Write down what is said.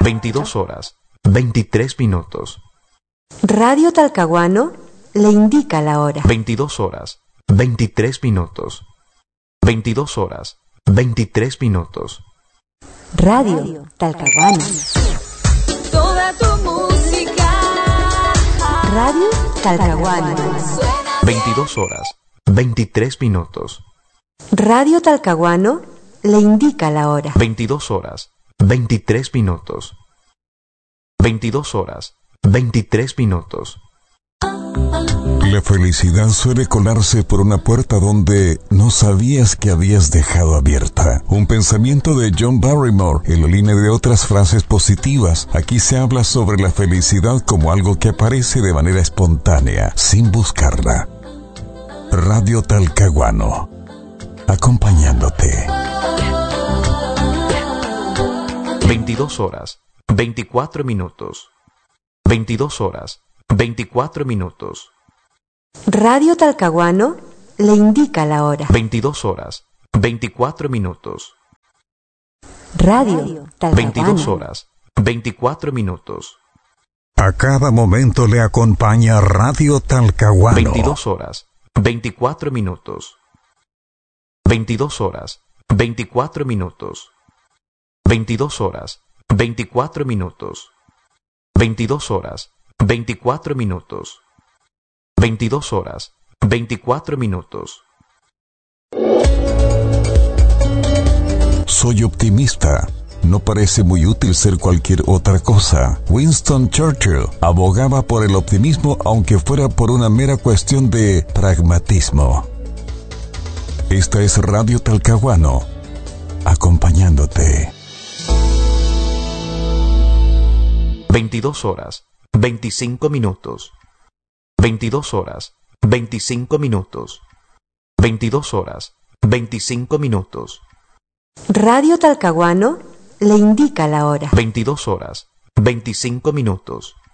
22 horas, 23 minutos. Radio Talcahuano le indica la hora. 22 horas, 23 minutos. 22 horas, 23 minutos. Radio Talcahuano. Toda tu música. Radio Talcahuano. 22 horas, 23 minutos. Radio Talcahuano le indica la hora. 22 horas, 23 minutos. 22 horas, 23 minutos. La felicidad suele colarse por una puerta donde no sabías que habías dejado abierta. Un pensamiento de John Barrymore en la línea de otras frases positivas. Aquí se habla sobre la felicidad como algo que aparece de manera espontánea, sin buscarla. Radio Talcahuano, acompañándote. 22 horas, 24 minutos. 22 horas, 24 minutos. Radio Talcahuano le indica la hora. 22 horas, 24 minutos. Radio Talcahuano. 22 horas, 24 minutos. A cada momento le acompaña Radio Talcahuano. 22 horas, 24 minutos. 22 horas, 24 minutos. 22 horas, 24 minutos. 22 horas, 24 minutos. 22 horas, 24 minutos. Soy optimista. No parece muy útil ser cualquier otra cosa. Winston Churchill abogaba por el optimismo aunque fuera por una mera cuestión de pragmatismo. Esta es Radio Talcahuano, acompañándote. 22 horas, 25 minutos. 22 horas, 25 minutos. 22 horas, 25 minutos. Radio Talcahuano le indica la hora. 22 horas, 25 minutos.